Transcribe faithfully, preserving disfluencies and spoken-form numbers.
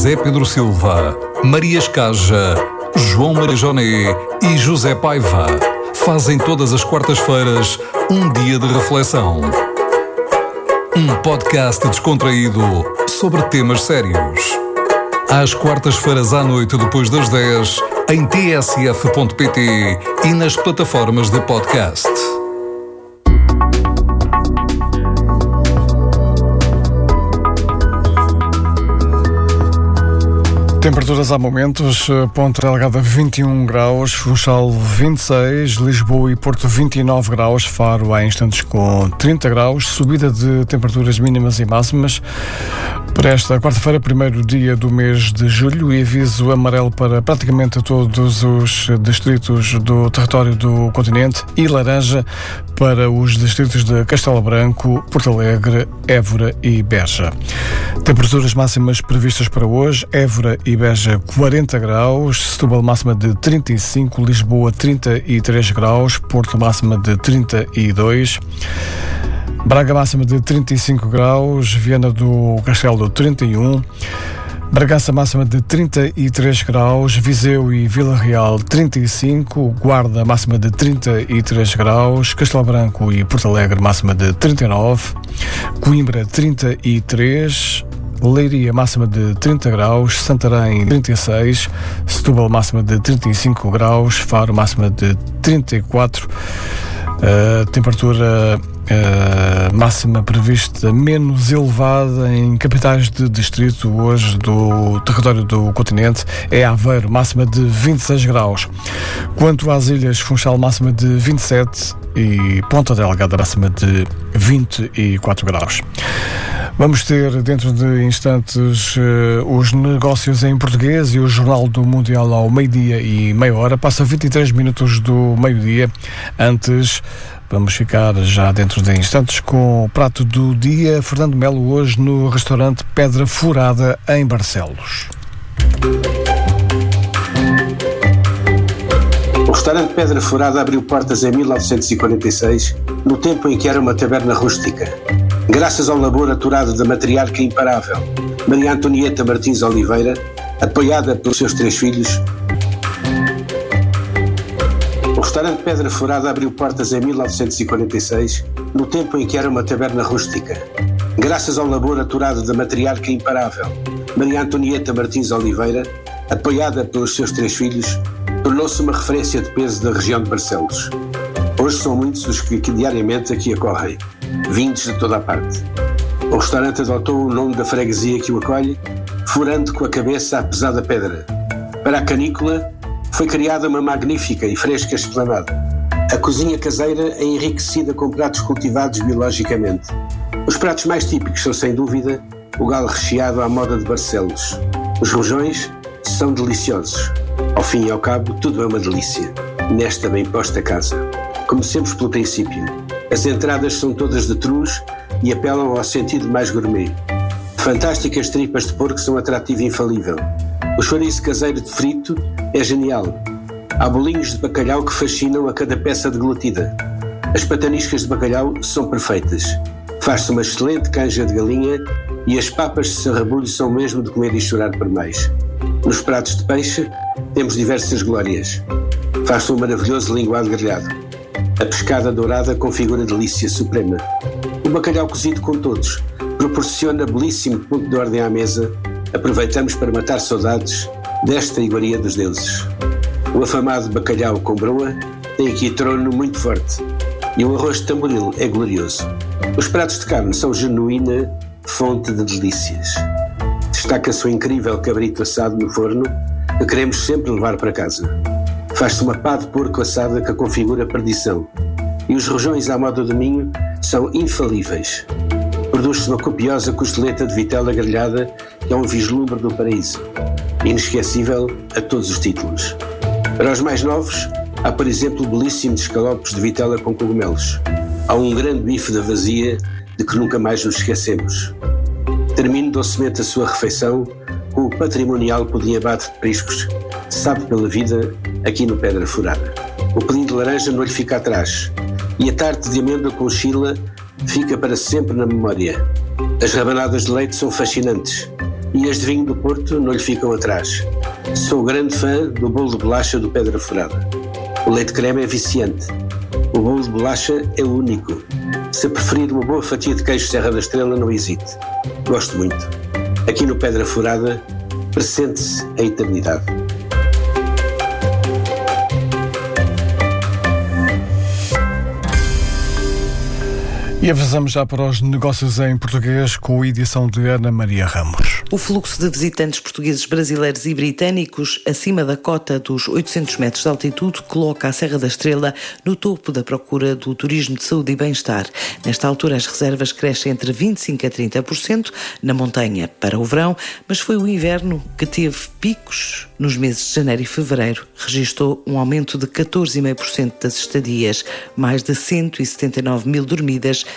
José Pedro Silva, Maria Escaja, João Marijoné e José Paiva fazem todas as quartas-feiras um dia de reflexão. Um podcast descontraído sobre temas sérios. Às quartas-feiras à noite, depois das dez, em t s f ponto p t e nas plataformas de podcast. Temperaturas há momentos: Ponta Delgada vinte e um graus, Funchal vinte e seis, Lisboa e Porto vinte e nove graus, Faro há instantes com trinta graus, subida de temperaturas mínimas e máximas para esta quarta-feira, primeiro dia do mês de julho, e aviso amarelo para praticamente todos os distritos do território do continente e laranja para os distritos de Castelo Branco, Porto Alegre, Évora e Beja. Temperaturas máximas previstas para hoje: Évora e Beja quarenta graus, Setúbal máxima de trinta e cinco, Lisboa trinta e três graus, Porto máxima de trinta e dois, Braga máxima de trinta e cinco graus, Viana do Castelo trinta e um, Bragança máxima de trinta e três graus, Viseu e Vila Real trinta e cinco, Guarda máxima de trinta e três graus, Castelo Branco e Porto Alegre máxima de trinta e nove, Coimbra trinta e três, Leiria máxima de trinta graus, Santarém trinta e seis, Setúbal máxima de trinta e cinco graus, Faro máxima de trinta e quatro, uh, temperatura uh, máxima prevista menos elevada em capitais de distrito hoje do território do continente é Aveiro, máxima de vinte e seis graus. Quanto às ilhas, Funchal máxima de vinte e sete e Ponta Delgada máxima de vinte e quatro graus. Vamos ter dentro de instantes uh, os negócios em português e o Jornal do Mundial ao meio-dia e meia hora. Passa vinte e três minutos do meio-dia. Antes, vamos ficar já dentro de instantes com o prato do dia. Fernando Melo hoje no restaurante Pedra Furada em Barcelos. O restaurante Pedra Furada abriu portas em mil novecentos e quarenta e seis, no tempo em que era uma taberna rústica. Graças ao labor aturado da matriarca imparável, Maria Antonieta Martins Oliveira, apoiada pelos seus três filhos, o restaurante Pedra Furada abriu portas em mil novecentos e quarenta e seis, no tempo em que era uma taberna rústica. Graças ao labor aturado da matriarca imparável, Maria Antonieta Martins Oliveira, apoiada pelos seus três filhos, tornou-se uma referência de peso da região de Barcelos. Hoje são muitos os que, que diariamente aqui acorrem, vindos de toda a parte. O restaurante adotou o nome da freguesia que o acolhe, furando com a cabeça a pesada pedra. Para a canícula, foi criada uma magnífica e fresca esplanada. A cozinha caseira é enriquecida com pratos cultivados biologicamente. Os pratos mais típicos são, sem dúvida, o galo recheado à moda de Barcelos. Os rojões são deliciosos. Ao fim e ao cabo, tudo é uma delícia, nesta bem posta casa. Comecemos pelo princípio. As entradas são todas de trus e apelam ao sentido mais gourmet. Fantásticas tripas de porco são atrativo infalível. O chouriço caseiro de frito é genial. Há bolinhos de bacalhau que fascinam a cada peça deglutada. As pataniscas de bacalhau são perfeitas. Faz-se uma excelente canja de galinha e as papas de sarrabulho são mesmo de comer e chorar por mais. Nos pratos de peixe temos diversas glórias. Faz-se um maravilhoso linguado grelhado. A pescada dourada configura delícia suprema. O bacalhau cozido com todos proporciona belíssimo ponto de ordem à mesa. Aproveitamos para matar saudades desta iguaria dos deuses. O afamado bacalhau com broa tem aqui trono muito forte e o arroz de tamboril é glorioso. Os pratos de carne são genuína fonte de delícias. Destaca-se o incrível cabrito assado no forno que queremos sempre levar para casa. Faz-se uma pá de porco assada que configura perdição. E os rojões à moda do Minho são infalíveis. Produz-se uma copiosa costeleta de vitela grelhada que é um vislumbre do paraíso. Inesquecível a todos os títulos. Para os mais novos, há, por exemplo, belíssimos escalopes de vitela com cogumelos. Há um grande bife da vazia de que nunca mais nos esquecemos. Termino docemente a sua refeição com o patrimonial pudim abate de priscos, sabe pela vida, aqui no Pedra Furada. O pudim de laranja não lhe fica atrás e a tarte de amêndoa com chila fica para sempre na memória. As rabanadas de leite são fascinantes E as de vinho do Porto não lhe ficam atrás. Sou grande fã do bolo de bolacha do Pedra Furada. O leite creme é viciante. O bolo de bolacha é único. Se preferir uma boa fatia de queijo Serra da Estrela, não hesite. Gosto muito. Aqui no Pedra Furada, pressente-se a eternidade. E avançamos já para os negócios em português com a edição de Ana Maria Ramos. O fluxo de visitantes portugueses, brasileiros e britânicos acima da cota dos oitocentos metros de altitude coloca a Serra da Estrela no topo da procura do turismo de saúde e bem-estar. Nesta altura as reservas crescem entre vinte e cinco por cento a trinta por cento na montanha para o verão, mas foi o inverno que teve picos nos meses de janeiro e fevereiro. Registrou um aumento de catorze vírgula cinco por cento das estadias, mais de cento e setenta e nove mil dormidas